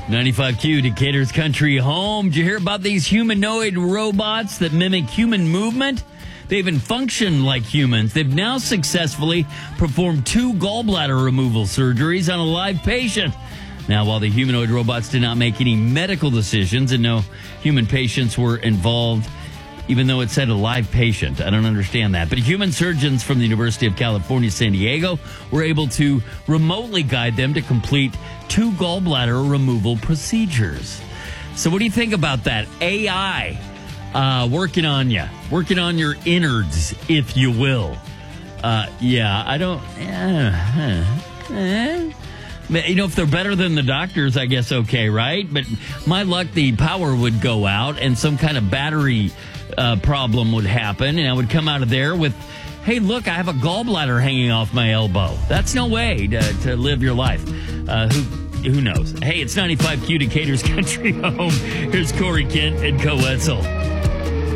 95Q, Decatur's country home. Did you hear about these humanoid robots that mimic human movement? They even function like humans. They've now successfully performed 2 gallbladder removal surgeries on a live patient. Now, while the humanoid robots did not make any medical decisions and no human patients were involved, even though it said a live patient. I don't understand that. But human surgeons from the University of California, San Diego were able to remotely guide them to complete 2 gallbladder removal procedures. So what do you think about that? AI working on you, working on your innards, if you will. I don't... You know, if they're better than the doctors, I guess okay, right? But my luck, the power would go out and some kind of battery problem would happen, and I would come out of there with, hey, look, I have a gallbladder hanging off my elbow. That's no way to live your life. Who knows? Hey, it's 95Q, Decatur's country home. Here's Corey Kent and Co. Wetzel.